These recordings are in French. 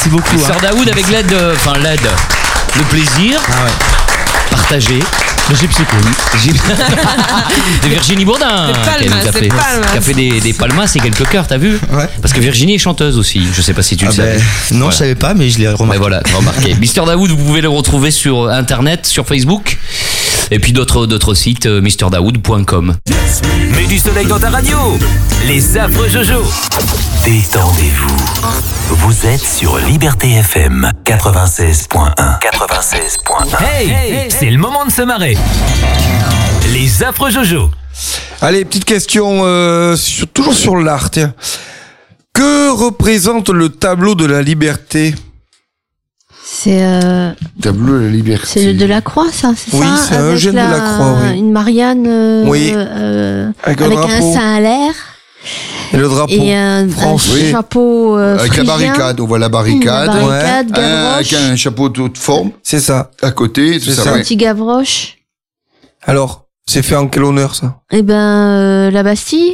beaucoup. Mister Daoud avec l'aide, le plaisir partagé. De Virginie Bourdin qui a fait des palmas et quelques chœurs, t'as vu? Parce que Virginie est chanteuse aussi, je sais pas si tu le savais. Non, je savais pas, mais je l'ai remarqué. Mais voilà, remarqué. Mister Daoud, vous pouvez le retrouver sur internet, sur Facebook et puis d'autres sites, mrdaoud.com. Mets du soleil dans ta radio. Les affreux Jojo. Détendez-vous. Vous êtes sur Liberté FM 96.1. 96.1. Hey, c'est le moment de se marrer. Les affreux Jojo. Allez, petite question, toujours sur l'art. Tiens. Que représente le tableau de la liberté? C'est Tableau de la liberté. c'est le Delacroix, ça, c'est Oui, ça? c'est un Avec Eugène Delacroix, oui. Une Marianne Oui. avec un un drapeau. sein à l'air Et le drapeau. et un Oui. chapeau Avec la phrygien. barricade, on voit la barricade. Une barricade, Avec Gavroche. un chapeau de haute forme C'est ça. à côté, tout C'est ça. ça. ouais. Petit Gavroche. Alors, c'est fait en quel honneur, ça? Eh ben, la Bastille.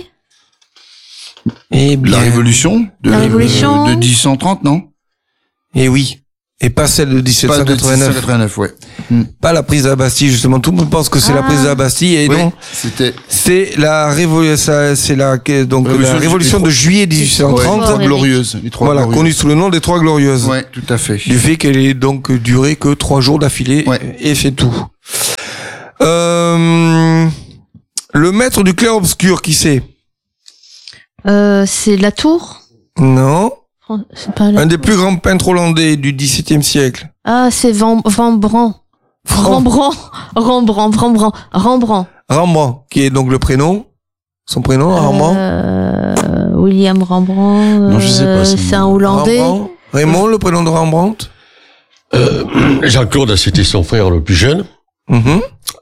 Eh bien. La Révolution de, La Révolution. de 1830, non? Eh oui. Et pas celle de Pas de 1789. 1789, ouais. Pas la prise de la Bastille, justement. Tout le monde pense que c'est la prise de la Bastille, et Oui, non. c'était C'est la révolution de juillet 1830. les Trois Glorieuses. Les Trois Voilà, Glorieuses. connue sous le nom des Trois Glorieuses. Ouais, tout à fait. Du fait qu'elle ait donc duré que 3 jours d'affilée, Ouais. et c'est tout. Le maître du clair-obscur, qui c'est? C'est la Tour. Non. C'est pas la Un des Tour. plus grands peintres hollandais du XVIIe siècle. Ah, c'est Rembrandt. Rembrandt. Rembrandt, qui est donc le prénom. Son prénom, Rembrandt. William Rembrandt. Non, je sais pas, C'est un Hollandais. Rembrandt. Raymond, le prénom de Rembrandt. Jean-Claude, c'était son frère le plus jeune. Mhm.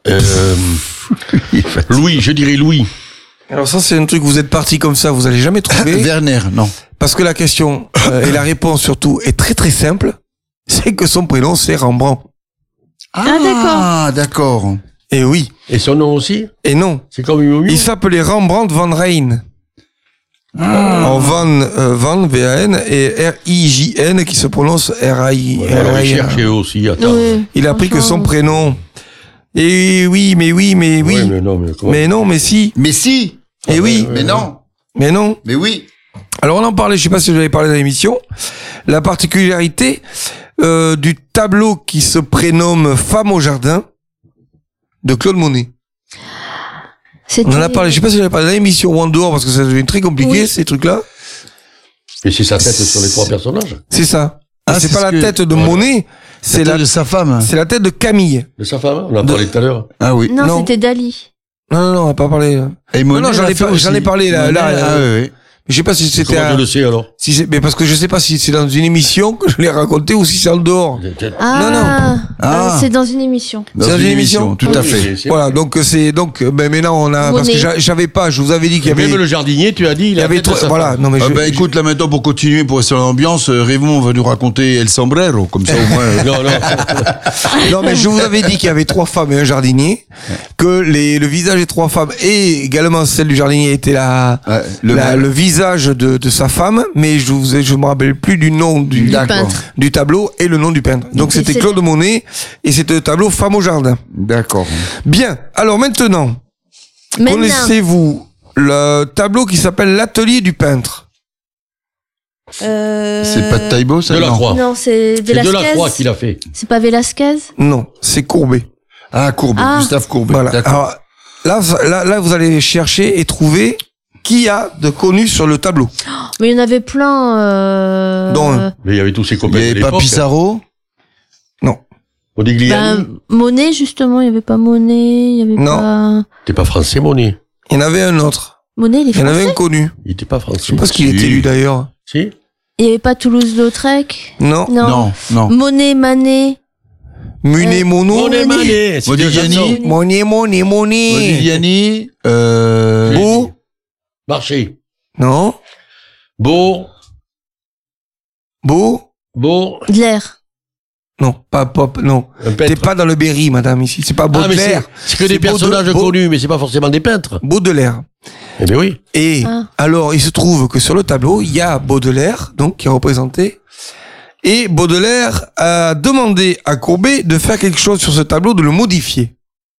Louis, je dirais Louis. Alors ça, c'est un truc, vous êtes parti comme ça, vous allez jamais trouver. Werner, non. Parce que la question, et la réponse surtout, est très très simple. C'est que son prénom, c'est Rembrandt. Ah, d'accord. Et oui. Et son nom aussi? Et non. C'est comme une momie? Il s'appelait Rembrandt van Rijn. En Van, V-A-N, et R-I-J-N, qui se prononce R-I. Ouais, on va chercher aussi, attends. Oui. Il a pris que son prénom. Et oui, mais oui. Ouais, mais non, mais comment? Mais non, mais si. Mais si. Et oui. Mais non. Mais non. Mais oui. Alors on en parlait, je sais pas si vous avez parlé dans l'émission, la particularité du tableau qui se prénomme Femme au jardin de Claude Monet. On en a parlé, je sais pas si vous avez parlé dans l'émission ou en dehors parce que ça devient très compliqué Oui. ces trucs-là. Et c'est sa tête sur les trois personnages? C'est ça. Ah, c'est c'est pas ce la que- tête de Monet, c'est la de sa femme. c'est la tête de Camille. De sa femme? On en a parlé tout à l'heure. Ah oui. Non, Non. c'était Dali. Non, on n'a pas parlé. Et Non, j'en ai parlé là. Ah oui. Je sais pas si c'était Comment tu le sais alors? si c'est, mais parce que je sais pas si c'est dans une émission que je l'ai raconté ou si c'est en dehors. Ah. C'est dans une émission. Dans une émission, tout à fait. Voilà, donc maintenant on a, parce que j'avais pas, je vous avais dit qu'il y avait, Même le jardinier, tu as dit, il y avait trop, voilà, non mais Ah bah écoute, là maintenant pour continuer, pour rester dans l'ambiance, Raymond va nous raconter El Sombrero, comme ça au moins. Non, non mais je vous avais dit qu'il y avait 3 femmes et un jardinier, que le visage des 3 femmes et également celle du jardinier était le visage de sa femme, mais je me rappelle plus du nom du tableau et le nom du peintre. Donc c'était Claude Monet et c'était le tableau Femme au jardin. D'accord. Bien. Alors maintenant, connaissez-vous le tableau qui s'appelle l'atelier du peintre? C'est pas de Taïbo, ça? Delacroix. Non, c'est C'est Delacroix qui l'a fait. C'est pas Velasquez? Non, c'est Courbet. Ah, Courbet, Gustave Courbet. Voilà. D'accord. Alors, là, vous allez chercher et trouver qui a de connu sur le tableau. Mais il y en avait plein. Mais il y avait tous ses copains. Il n'y avait pas Pissarro? Non. Modigliani? Monet, justement, il y avait pas Monet, il y avait pas... T'es pas français, Monet? Il y en avait un autre. Monet, il est Il y en français? avait un connu. Il était pas français. Je sais pas ce qu'il était lui d'ailleurs. Si? Il y avait pas Toulouse-Lautrec? Non. Non. Monet, Manet? Munet, Mono. Monet, Manet. Modigliani? Monet. Modigliani? Beau? Marché. Non. Beau. Dler. Non, pas pop, non. T'es pas dans le Berry, madame, ici. C'est pas Baudelaire. C'est que des personnages connus, mais c'est pas forcément des peintres. Baudelaire. Eh bien oui. Et alors, il se trouve que sur le tableau, il y a Baudelaire, donc, qui est représenté. Et Baudelaire a demandé à Courbet de faire quelque chose sur ce tableau, de le modifier.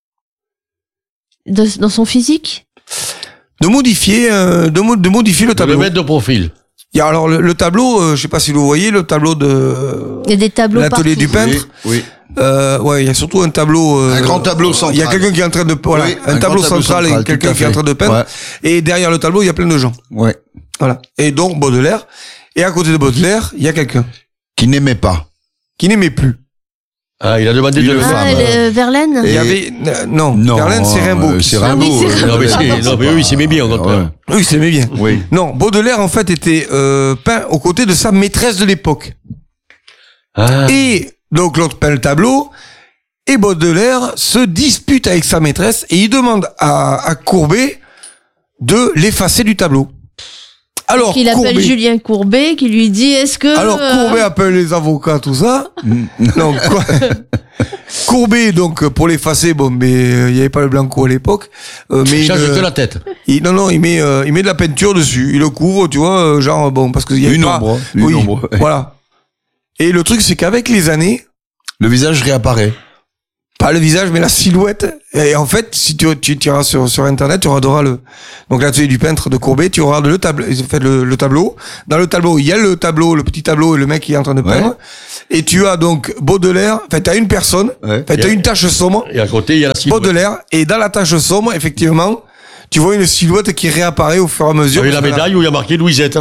Dans son physique? De modifier le tableau. Le mettre de profil. Il y a alors le tableau, je sais pas si vous voyez, le tableau de... Il y a des tableaux l'atelier du peintre. Oui. Ouais, il y a surtout un tableau... un grand tableau central. Il y a quelqu'un qui est en train de... Voilà, Oui, un tableau central et quelqu'un qui est en train de peindre. Ouais. Et derrière le tableau, il y a plein de gens. Ouais. Voilà. Et donc, Baudelaire. Et à côté de Baudelaire, il y a quelqu'un. Qui n'aimait pas. Qui n'aimait plus. Ah, il a demandé de le faire. Verlaine? Il y avait... Non, Verlaine, c'est Rimbaud. C'est Rimbaud. Non, mais oui, il s'aimait bien, au contraire. Oui, il s'aimait bien. Oui. Non, Baudelaire, en fait, était peint aux côtés de sa maîtresse de l'époque. Ah. Et donc, l'autre peint le tableau, et Baudelaire se dispute avec sa maîtresse, et il demande à Courbet de l'effacer du tableau. Alors, qu'il appelle Julien Courbet, qui lui dit, est-ce que... Alors, Courbet appelle les avocats, tout ça. Non, quoi. Courbet, donc, pour l'effacer, bon, mais il n'y avait pas le blanco à l'époque. Mais Change de la tête. Il met de la peinture dessus. Il le couvre, tu vois, genre, bon, parce qu'il y a une ombre. Oui, voilà. Et le truc, c'est qu'avec les années... Le visage réapparaît. Pas le visage, mais la silhouette. Et en fait, si tu iras sur Internet, tu auras donc l'atelier du peintre de Courbet, tu auras le tableau. Le tableau. Dans le tableau, il y a le petit tableau et le mec qui est en train de peindre. Ouais. Et tu as donc Baudelaire. En fait, t'as une personne. Ouais. En fait, t'as une tache sombre. Et à côté, il y a la silhouette. Baudelaire. Et dans la tache sombre, effectivement, tu vois une silhouette qui réapparaît au fur et à mesure. Et la médaille où il y a marqué Louisette.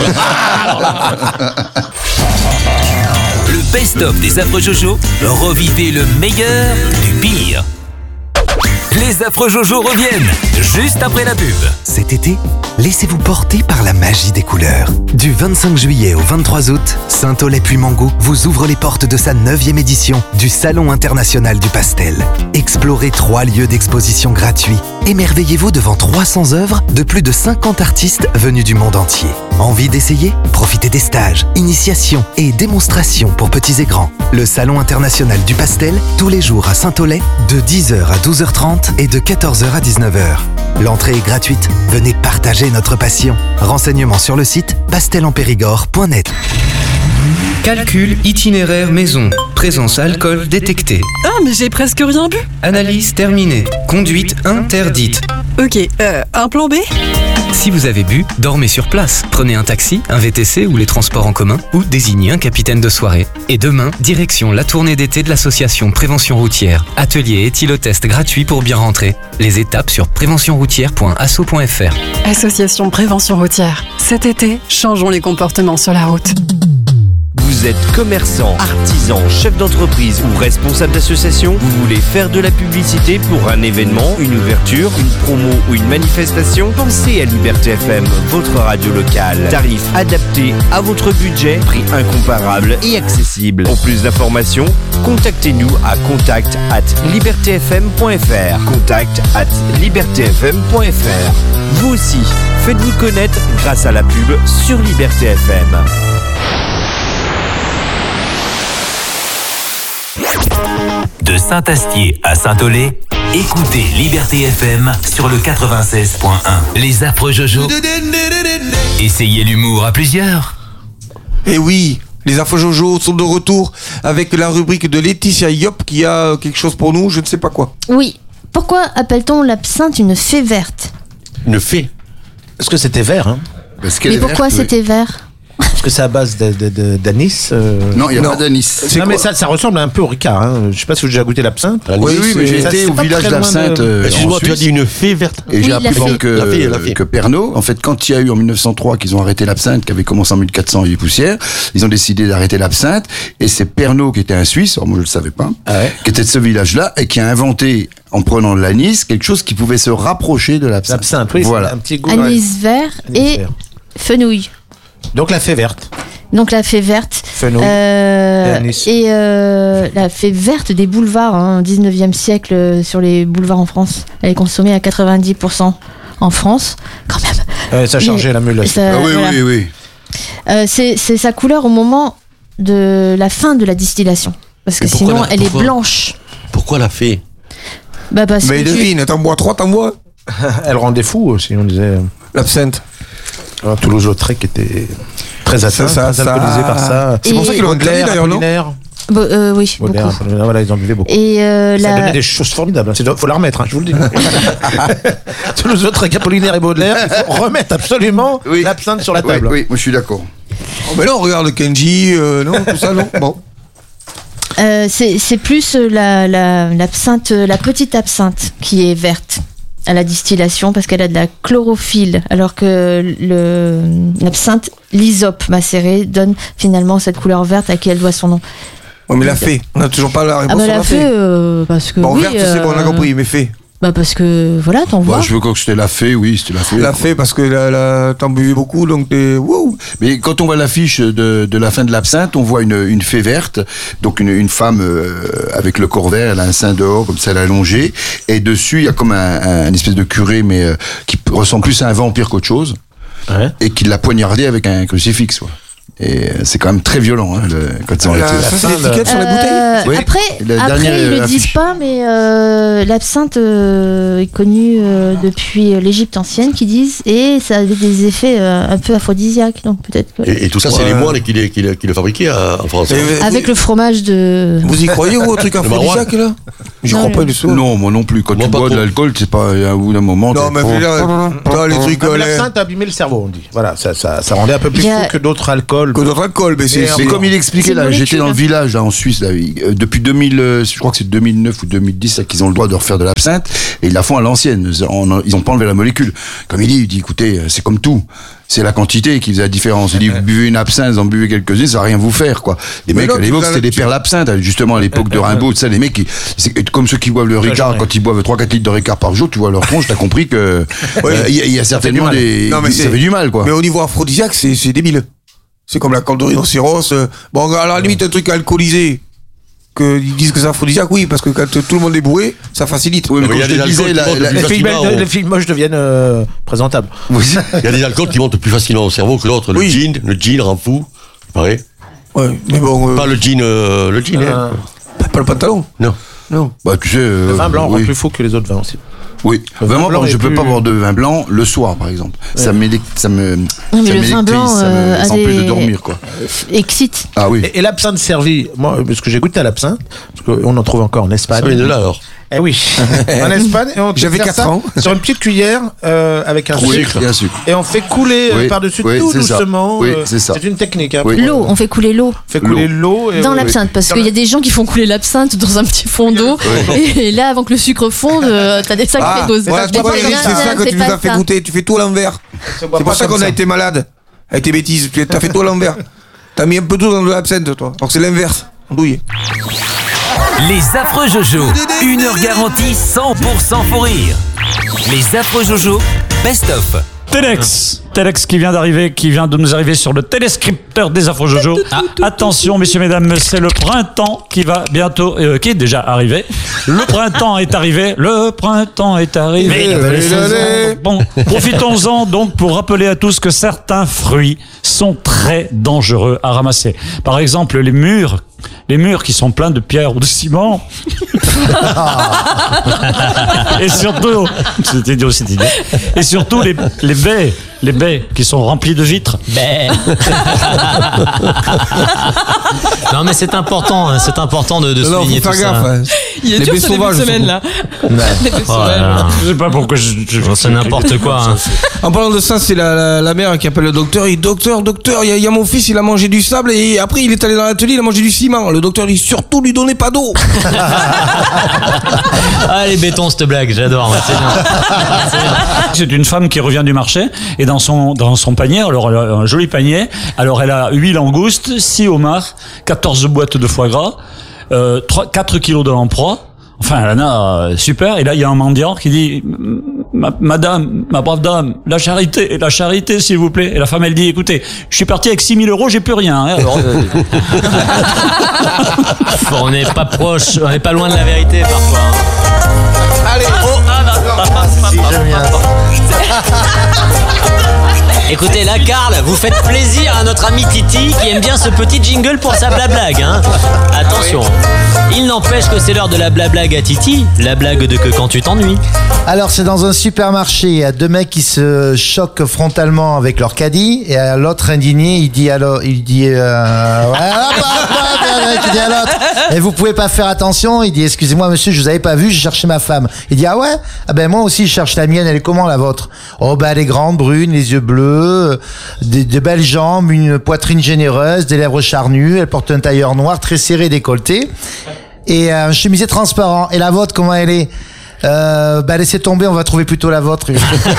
Le best-of des Affreux Jojo, revivez le meilleur du pire. Les Affreux Jojo reviennent juste après la pub. Cet été, laissez-vous porter par la magie des couleurs. Du 25 juillet au 23 août, Saint-Aulay-Puymango vous ouvre les portes de sa 9e édition du Salon international du pastel. Explorez 3 lieux d'exposition gratuits. Émerveillez-vous devant 300 œuvres de plus de 50 artistes venus du monde entier. Envie d'essayer? Profitez des stages, initiations et démonstrations pour petits et grands. Le Salon international du pastel, tous les jours à Saint-Aulay, de 10h à 12h30 et de 14h à 19h. L'entrée est gratuite. Venez partager notre passion. Renseignements sur le site pastelenpérigord.net. Calcul itinéraire maison. Présence alcool détectée. Ah, mais j'ai presque rien bu. Analyse terminée. Conduite interdite. Ok, un plan B? Si vous avez bu, dormez sur place. Prenez un taxi, un VTC ou les transports en commun ou désignez un capitaine de soirée. Et demain, direction la tournée d'été de l'association Prévention Routière. Atelier et éthylotest gratuit pour bien rentrer. Les étapes sur préventionroutière.asso.fr. Association Prévention Routière. Cet été, changeons les comportements sur la route. Vous êtes commerçant, artisan, chef d'entreprise ou responsable d'association? Vous voulez faire de la publicité pour un événement, une ouverture, une promo ou une manifestation? Pensez à Liberté FM, votre radio locale. Tarif adapté à votre budget, prix incomparable et accessible. Pour plus d'informations, contactez-nous à contact@libertfm.fr. contact@libertfm.fr. Vous aussi, faites-vous connaître grâce à la pub sur Liberté FM. De Saint-Astier à Saint-Aulay, écoutez Liberté FM sur le 96.1. Les Affreux Jojo. Essayez l'humour à plusieurs. Eh oui, les Affreux Jojo sont de retour avec la rubrique de Laetitia Yop qui a quelque chose pour nous, je ne sais pas quoi. Oui. Pourquoi appelle-t-on l'absinthe une fée verte? Une fée? Parce que c'était vert, hein? Mais pourquoi c'était vert? Parce que c'est à base d'anis. Non, il n'y a pas d'anis. Non, mais ça ressemble un peu au Ricard. Hein. Je sais pas si vous avez déjà goûté l'absinthe. Oui, mais j'ai été au village d'Absinthe. Excuse-moi, tu as dit une fée verte. Et j'ai appris que Pernod, en fait, quand il y a eu en 1903 qu'ils ont arrêté l'absinthe, qui avait commencé en 1400 et poussières, ils ont décidé d'arrêter l'absinthe. Et c'est Pernod qui était un Suisse, alors moi je le savais pas, qui était de ce village-là et qui a inventé, en prenant de l'anis, quelque chose qui pouvait se rapprocher de l'absinthe. L'absinthe, oui, voilà. Un petit goût. Anis vert et fenouil. Donc la fée verte. Fenouil. Et la fée verte des boulevards, au 19e siècle, sur les boulevards en France. Elle est consommée à 90% en France, quand même. Ça a changé la mule. Oui. C'est sa couleur au moment de la fin de la distillation. Parce que sinon, elle est blanche. Pourquoi la fée? Mais devine, t'en bois 3, t'en bois. Elle rendait fou aussi, on disait. L'absinthe. Toulouse-Lautrec était... Très atteint, très alcoolisé par ça. C'est pour ça qu'ils l'ont interdit d'ailleurs, non? Oui, beaucoup. Voilà, ils en buvaient beaucoup. Et ça donnait des choses formidables. Il faut la remettre, je vous le dis. Tous les autres avec Apollinaire et Baudelaire, il faut remettre absolument l'absinthe sur la table. Oui, moi je suis d'accord. Mais là, on regarde Kenji, non, tout ça, non. Bon. C'est plus l'absinthe, la petite absinthe qui est verte à la distillation parce qu'elle a de la chlorophylle, alors que l'absinthe l'hysope macéré donne finalement cette couleur verte à qui elle doit son nom. Oui, mais la fée, on n'a toujours pas la réponse. La fée, parce que. Bon, verte, c'est bon, on a compris, mais fée. Parce que voilà, t'en vois. Je veux croire que c'était la fée, oui, c'était la fée. La fée, parce que t'en buvais beaucoup, donc t'es. Wouh. Mais quand on voit l'affiche de la fin de l'absinthe, on voit une fée verte, donc une femme avec le corps vert, elle a un sein dehors, comme ça, elle est allongée, et dessus, il y a comme un espèce de curé, mais qui ressemble plus à un vampire qu'autre chose, et qui l'a poignardé avec un crucifix, quoi. Et c'est quand même très violent quand ils ont arrêté. Ça, c'est l'étiquette sur la bouteille. Oui. Après ils le disent pas, mais l'absinthe est connue depuis l'Égypte ancienne, qui disent, et ça avait des effets un peu aphrodisiaques, donc peut-être. Et tout ça, c'est les moines qui le fabriquaient en France. Avec le fromage de. Vous y croyez, vous, au truc aphrodisiaque là? J'y crois pas du tout. Non, moi non plus. Quand tu bois de l'alcool, c'est pas au bout d'un moment. Non, mais les trucs. L'absinthe a abîmé le cerveau, on dit. Voilà, ça rendait un peu plus fou que d'autres alcools. Mais c'est comme il expliquait là, j'étais dans le village là en Suisse là, depuis 2000, je crois que c'est 2009 ou 2010 là, qu'ils ont le droit de refaire de l'absinthe et ils la font à l'ancienne. Ils ont pas enlevé la molécule. Comme il dit, écoutez, c'est comme tout. C'est la quantité qui faisait la différence. Il dit, vous buvez une absinthe, vous en buvez quelques-unes, ça va rien vous faire, quoi. Les mecs, à l'époque, c'était des perles absinthe, justement, à l'époque de Rimbaud, tu sais, les mecs, c'est comme ceux qui boivent le Ricard, quand ils boivent 3-4 litres de Ricard par jour, tu vois leur tronche, t'as compris que, il y a certainement des, ça fait du mal, quoi. Mais au niveau aphrodisiaque, c'est débile. C'est comme la corde de rhinocéros. Bon, à la limite, un truc alcoolisé. Qu'ils disent que c'est aphrodisiaque, oui, parce que quand tout le monde est bourré, ça facilite. Oui, mais comme je te disais, les filles moches deviennent présentables. Il y a des alcools qui montent plus facilement au cerveau que l'autre. Le gin rend fou, il paraît. Ouais, mais bon. Pas le jean, Pas le pantalon. Non. Bah, tu sais. Le vin blanc rend plus fou que les autres vins aussi. Oui, vraiment, je peux pas boire de vin blanc le soir, par exemple. Ça m'empêche de dormir, quoi. Excite. Ah oui. Et l'absinthe servie, moi, parce que j'ai goûté à l'absinthe, parce qu'on en trouve encore en Espagne. Ça vient de là, alors. Eh oui, en Espagne. J'avais 4 ans. Sur une petite cuillère avec un sucre. Et on fait couler par-dessus tout doucement. Oui, c'est ça. C'est une technique. L'eau, on fait couler l'eau. Dans l'absinthe, parce qu'il y a des gens qui font couler l'absinthe dans un petit fond d'eau. Et là, avant que le sucre fonde, t'as des sacrées doses. C'est ça que tu nous as fait goûter. Tu fais tout à l'envers. C'est pour ça qu'on a été malade. Avec tes bêtises. Tu as fait tout à l'envers. T'as mis un peu d'eau dans de l'absinthe, toi. Donc c'est l'inverse. Douille. Les affreux Jojo, 1 heure garantie 100% pour rire. Les affreux Jojo, best-of. Telex qui vient de nous arriver sur le téléscripteur des affreux Jojo. Attention, messieurs, mesdames, c'est le printemps qui va bientôt, qui est déjà arrivé. Le printemps est arrivé. Bon, profitons-en donc pour rappeler à tous que certains fruits sont très dangereux à ramasser. Par exemple, les mûres qui sont pleins de pierres ou de ciment. Et surtout, c'était idiot. Et surtout les baies qui sont remplies de vitres. Non, mais c'est important de souligner tout ça. Il est dur ce début de semaine là. Je sais pas pourquoi c'est n'importe quoi. Hein. En parlant de ça, c'est la mère qui appelle le docteur. Il dit docteur, il y a mon fils, il a mangé du sable et après il est allé dans l'atelier, il a mangé du ciment. Le docteur dit surtout lui donnez pas d'eau. Allez, béton cette blague, j'adore. C'est une femme qui revient du marché et dans son panier, alors elle a un joli panier. Alors elle a 8 langoustes, 6 homards, 14 boîtes de foie gras, 4 kilos de lamproie. Enfin, elle en a super. Et là, il y a un mendiant qui dit Madame, ma brave dame, la charité, s'il vous plaît. Et la femme, elle dit écoutez, je suis parti avec 6 000 €, j'ai plus rien. Hein, alors, on n'est pas proche, on n'est pas loin de la vérité parfois. Hein. Allez, Écoutez, là, Karl, vous faites plaisir à notre ami Titi qui aime bien ce petit jingle pour sa blablague. Hein. Attention, il n'empêche que c'est l'heure de la blablague à Titi, la blague de que quand tu t'ennuies. Alors, c'est dans un supermarché, il y a deux mecs qui se choquent frontalement avec leur caddie, et l'autre indigné, il dit à l'autre, il dit à l'autre, et vous pouvez pas faire attention. Il dit, excusez-moi monsieur, je vous avais pas vu, je cherchais ma femme. Il dit, ah ouais? Ah ben moi aussi je cherche la mienne, elle est comment la vôtre? Oh ben elle est grande, brune, les yeux bleus, de belles jambes, une poitrine généreuse, des lèvres charnues, elle porte un tailleur noir très serré, décolleté, et un chemisier transparent. Et la vôtre, comment elle est? Laissez tomber, on va trouver plutôt la vôtre.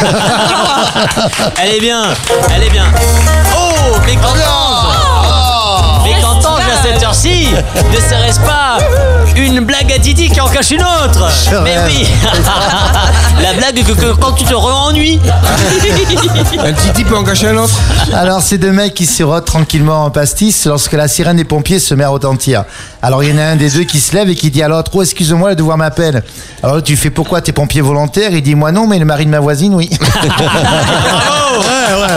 Elle est bien, elle est bien. Oh, mais qu'entends-je à cette heure-ci? Ne serait-ce pas une blague à Titi qui en cache une autre? Mais oui. La blague que quand tu te re-ennuies. Un Titi peut en cacher un autre. Alors, c'est deux mecs qui sirotent tranquillement en pastis lorsque la sirène des pompiers se met à retentir. Alors, il y en a un des deux qui se lève et qui dit à l'autre, oh, excuse-moi, le devoir m'appelle. Alors, tu fais pourquoi? T'es pompier volontaire? Il dit, moi non, mais le mari de ma voisine, oui. Bravo. Ouais.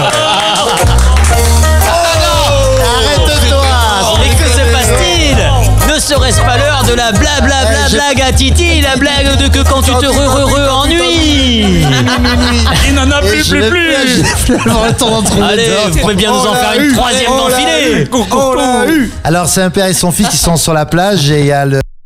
Ne serait-ce pas l'heure de la blague à Titi, la blague de que quand tu te ennuies? Il n'en a plus. Allez, vous pouvez bien nous en faire une troisième d'enfilée. Alors c'est un père et son fils qui sont sur la plage et il y a le